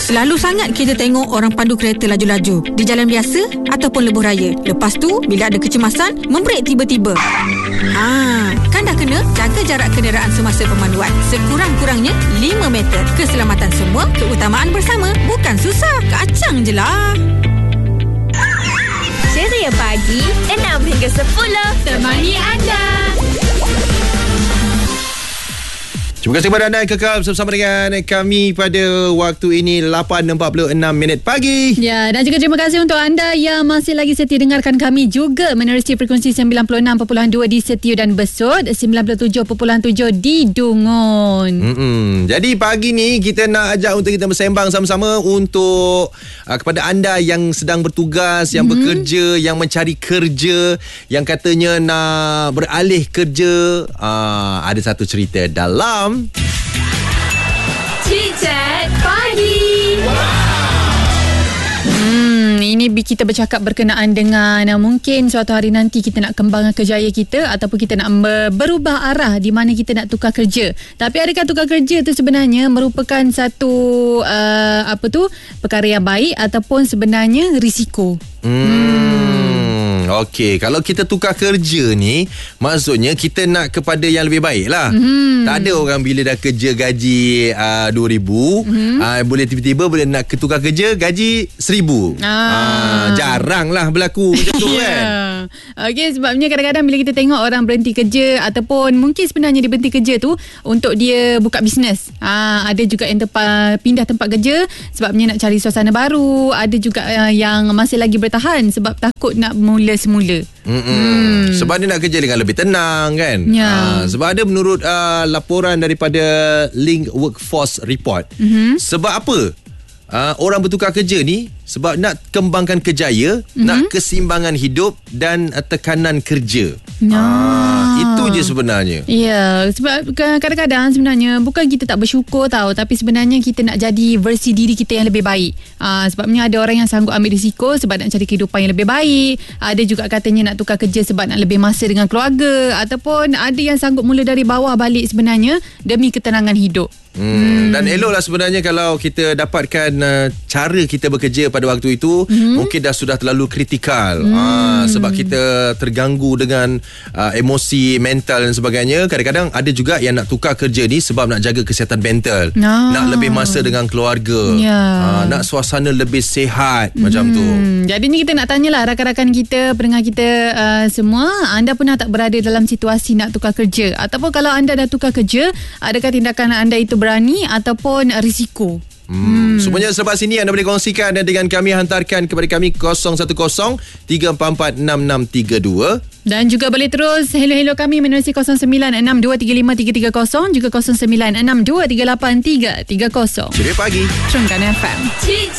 Selalu sangat kita tengok orang pandu kereta laju-laju di jalan biasa ataupun lebuh raya. Lepas tu, bila ada kecemasan, membrek tiba-tiba. Kan dah kena jaga jarak kenderaan semasa pemanduan. Sekurang-kurangnya 5 meter. Keselamatan semua, keutamaan bersama. Bukan susah, kacang je lah. Ceria Pagi 6 hingga 10 temani anda. Terima kasih kepada anda yang kekal bersama dengan kami pada waktu ini 8.46 minit pagi. Ya, dan juga terima kasih untuk anda yang masih lagi setia dengarkan kami juga menerusi frekuensi 96.2 di Setiu dan Besut, 97.7 di Dungun. Jadi pagi ni kita nak ajak untuk kita bersembang sama-sama untuk kepada anda yang sedang bertugas, yang bekerja, yang mencari kerja, yang katanya nak beralih kerja. Ada satu cerita dalam Chit-chat Pagi. Ini kita bercakap berkenaan dengan mungkin suatu hari nanti kita nak kembangkan kerjaya kita ataupun kita nak berubah arah di mana kita nak tukar kerja. Tapi adakah tukar kerja tu sebenarnya merupakan satu perkara yang baik ataupun sebenarnya risiko? Okey, kalau kita tukar kerja ni, maksudnya kita nak kepada yang lebih baik lah. Tak ada orang bila dah kerja gaji 2,000 boleh tiba-tiba boleh nak tukar kerja gaji 1,000. Jarang lah berlaku macam tu kan. Okey, sebabnya kadang-kadang bila kita tengok orang berhenti kerja ataupun mungkin sebenarnya dia berhenti kerja tu untuk dia buka bisnes. Ada juga yang pindah tempat kerja sebabnya nak cari suasana baru. Ada juga yang masih lagi bertahan sebab takut nak mula semula. Sebab dia nak kerja dengan lebih tenang kan. Sebab ada menurut laporan daripada Link Workforce Report. Sebab apa orang bertukar kerja ni? Sebab nak kembangkan kerjaya, nak keseimbangan hidup dan tekanan kerja. Itu je sebenarnya. Ya, sebab kadang-kadang sebenarnya bukan kita tak bersyukur tau, tapi sebenarnya kita nak jadi versi diri kita yang lebih baik. Sebabnya ada orang yang sanggup ambil risiko sebab nak cari kehidupan yang lebih baik. Ada juga katanya nak tukar kerja sebab nak lebih masa dengan keluarga, ataupun ada yang sanggup mula dari bawah balik sebenarnya demi ketenangan hidup. Dan eloklah sebenarnya kalau kita dapatkan cara kita bekerja pada waktu itu mungkin sudah terlalu kritikal. Sebab kita terganggu dengan emosi, mental dan sebagainya. Kadang-kadang ada juga yang nak tukar kerja ni sebab nak jaga kesihatan mental, nak lebih masa dengan keluarga, nak suasana lebih sihat macam tu. Jadi ni kita nak tanyalah rakan-rakan kita, pendengar kita semua, anda pernah tak berada dalam situasi nak tukar kerja? Ataupun kalau anda dah tukar kerja, adakah tindakan anda itu berani ataupun risiko? Semuanya selepas ini anda boleh kongsikan dengan kami, hantarkan kepada kami 010-344-6632 dan juga boleh terus hello kami menerusi 0962353330 juga 0962383330. Ceria Pagi Terangkan FM.